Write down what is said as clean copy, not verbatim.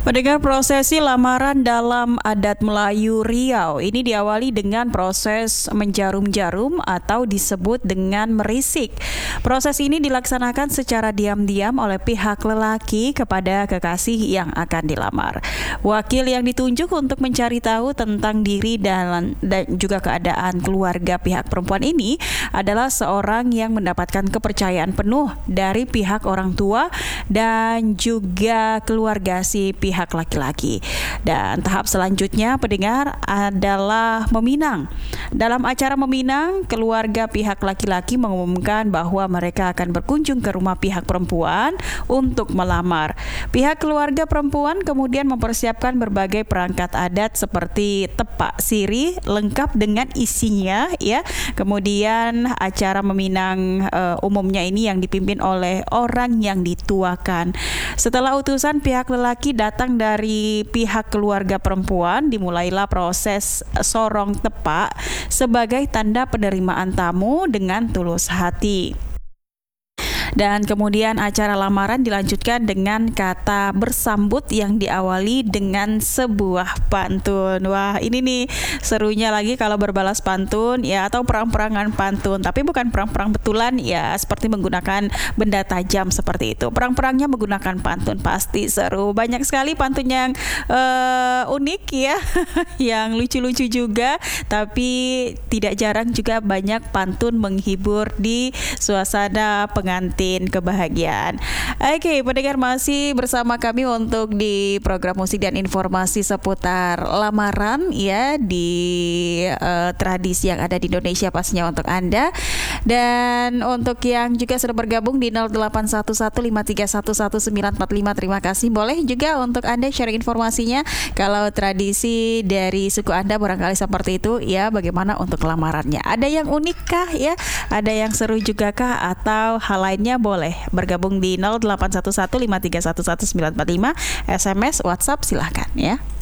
Pendengar, prosesi lamaran dalam adat Melayu Riau ini diawali dengan proses menjarum-jarum atau disebut dengan merisik. Proses ini dilaksanakan secara diam-diam oleh pihak lelaki kepada kekasih yang akan dilamar. Wakil yang ditunjuk untuk mencari tahu tentang diri dan juga keadaan keluarga pihak perempuan ini adalah seorang yang mendapatkan kepercayaan penuh dari pihak orang tua dan juga keluarga si pihak laki-laki. Dan tahap selanjutnya, pendengar, adalah meminang. Dalam acara meminang, keluarga pihak laki-laki mengumumkan bahwa mereka akan berkunjung ke rumah pihak perempuan untuk melamar. Pihak keluarga perempuan kemudian mempersiapkan berbagai perangkat adat seperti tepak siri lengkap dengan isinya, ya. Kemudian acara meminang umumnya ini yang dipimpin oleh orang yang dituakan. Setelah utusan pihak lelaki datang dari pihak keluarga perempuan, dimulailah proses sorong tepak sebagai tanda penerimaan tamu dengan tulus hati. Dan kemudian acara lamaran dilanjutkan dengan kata bersambut yang diawali dengan sebuah pantun. Wah, ini nih serunya lagi kalau berbalas pantun ya, atau perang-perangan pantun. Tapi bukan perang-perang betulan ya, seperti menggunakan benda tajam seperti itu. Perang-perangnya menggunakan pantun, pasti seru. Banyak sekali pantun yang unik ya, yang lucu-lucu juga. Tapi tidak jarang juga banyak pantun menghibur di suasana pengantin kebahagiaan. Oke, pendengar, masih bersama kami untuk di program musik dan informasi seputar lamaran ya, di tradisi yang ada di Indonesia pastinya untuk Anda. Dan untuk yang juga sudah bergabung di 081153111945, terima kasih. Boleh juga untuk Anda share informasinya kalau tradisi dari suku Anda barangkali seperti itu ya, bagaimana untuk lamarannya. Ada yang unik kah ya? Ada yang seru juga kah, atau hal lainnya? Boleh bergabung di 081153111945, SMS, WhatsApp, silahkan ya.